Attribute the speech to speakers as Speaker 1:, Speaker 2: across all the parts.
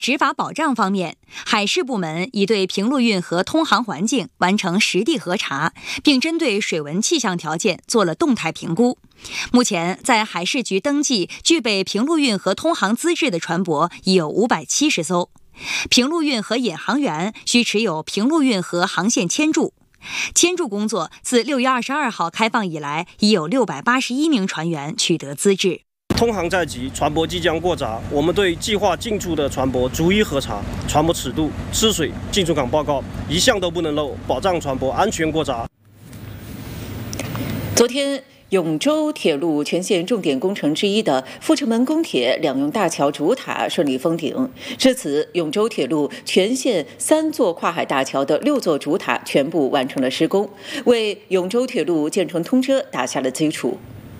Speaker 1: 执法保障方面，海事部门已对平陆运河通航环境完成实地核查，并针对水文气象条件做了动态评估。目前，在海事局登记具备平陆运河通航资质的船舶已有570艘。平陆运河引航员需持有平陆运河航线签注。签注工作自6月22号开放以来，已有681名船员取得资质。
Speaker 2: 通航在即，船舶即将过闸，我们对计划进出的船舶逐一核查，船舶尺度、吃水、进出港报告一项都不能漏，保障船舶安全过闸。
Speaker 3: 昨天，永州铁路全线重点工程之一的阜成门公铁两用大桥主塔顺利封顶，至此，永州铁路全线3座跨海大桥的6座主塔全部完成了施工，为永州铁路建成通车打下了基础。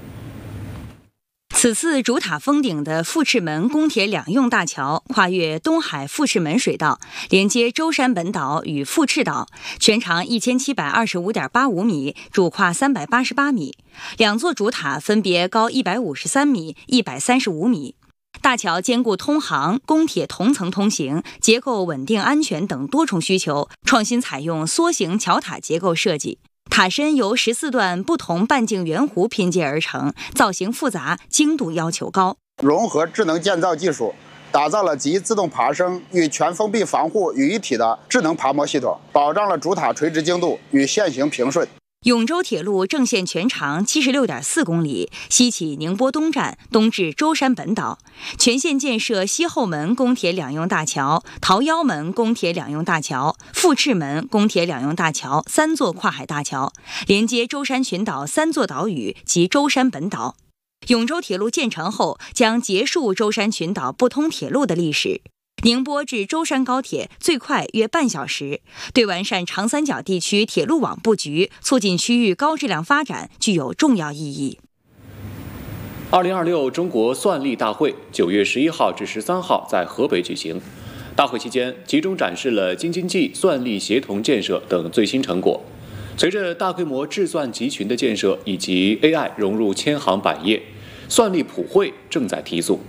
Speaker 1: 此次主塔封顶的阜赤门公铁两用大桥跨越东海阜赤门水道，连接舟山本岛与阜赤岛，全长1725.85米，主跨388米。两座主塔分别高153米、135米。大桥兼顾通航、公铁同层通行、结构稳定安全等多重需求，创新采用梭形桥塔结构设计。塔身由14段不同半径圆弧拼接而成，造型复杂，精度要求高。
Speaker 4: 融合智能建造技术，打造了集自动爬升与全封闭防护于一体的智能爬模系统，保障了主塔垂直精度与线形平顺。
Speaker 1: 永州铁路正线全长76.4公里，西起宁波东站，东至舟山本岛，全线建设西后门公铁两用大桥、桃夭门公铁两用大桥、阜赤门公铁两用大桥3座跨海大桥，连接舟山群岛3座岛屿及舟山本岛。永州铁路建成后，将结束舟山群岛不通铁路的历史。宁波至舟山高铁最快约半小时，对完善长三角地区铁路网布局、促进区域高质量发展具有重要意义。
Speaker 5: 2026中国算力大会9月11号至13号在河北举行。大会期间，集中展示了京津冀算力协同建设等最新成果。随着大规模智算集群的建设以及 AI 融入千行百业，算力普惠正在提速。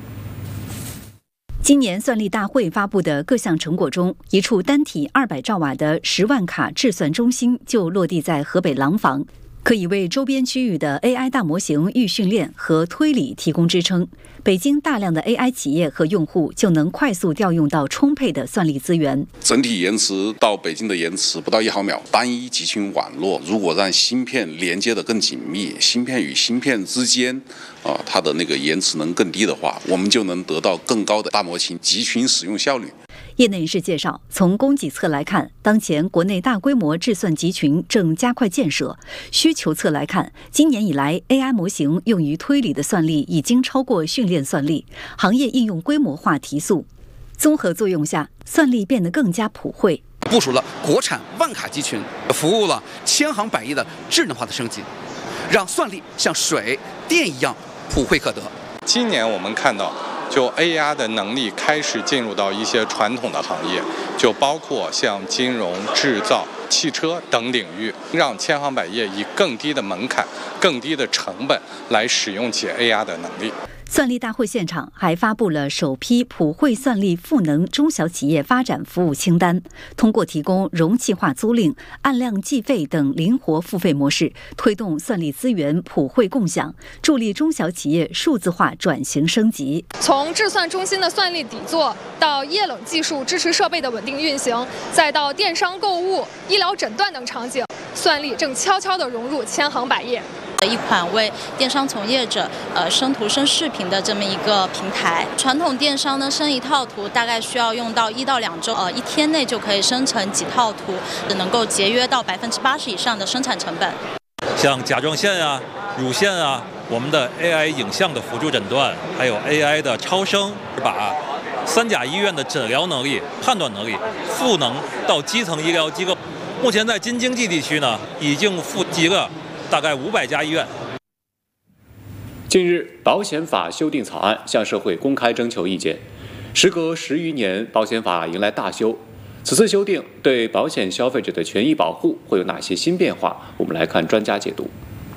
Speaker 6: 今年算力大会发布的各项成果中，一处单体200兆瓦的10万卡智算中心就落地在河北廊坊，可以为周边区域的 AI 大模型预训练和推理提供支撑。北京大量的 AI 企业和用户就能快速调用到充沛的算力资源。
Speaker 7: 整体延迟到北京的延迟不到1毫秒，单一集群网络如果让芯片连接得更紧密，芯片与芯片之间它的那个延迟能更低的话，我们就能得到更高的大模型集群使用效率。
Speaker 6: 业内人士介绍，从供给侧来看，当前国内大规模智算集群正加快建设；需求侧来看，今年以来 AI 模型用于推理的算力已经超过训练算力，行业应用规模化提速。综合作用下，算力变得更加普惠，
Speaker 8: 部署了国产万卡集群，服务了千行百业的智能化的升级，让算力像水电一样普惠可得。
Speaker 9: 今年我们看到，就 AI 的能力开始进入到一些传统的行业，就包括像金融、制造、汽车等领域，让千行百业以更低的门槛、更低的成本来使用起 AI 的能力。
Speaker 6: 算力大会现场还发布了首批普惠算力赋能中小企业发展服务清单，通过提供容器化租赁、按量计费等灵活付费模式，推动算力资源普惠共享，助力中小企业数字化转型升级。
Speaker 10: 从智算中心的算力底座到液冷技术支持设备的稳定运行，再到电商购物、医疗诊断等场景，算力正悄悄地融入千行百业。
Speaker 11: 一款为电商从业者生图生视频的这么一个平台。传统电商呢，生一套图大概需要用到1到2周，1天内就可以生成几套图，能够节约到80%以上的生产成本。
Speaker 12: 像甲状腺啊、乳腺啊，我们的 AI 影像的辅助诊断，还有 AI 的超声，把3甲医院的诊疗能力、判断能力赋能到基层医疗机构。目前在京津冀地区呢，已经赋集了大概500家医院。
Speaker 5: 近日，保险法修订草案向社会公开征求意见。时隔10余年，保险法迎来大修。此次修订对保险消费者的权益保护会有哪些新变化？我们来看专家解读。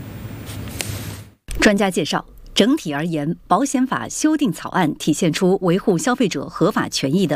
Speaker 6: 专家介绍，整体而言，保险法修订草案体现出维护消费者合法权益的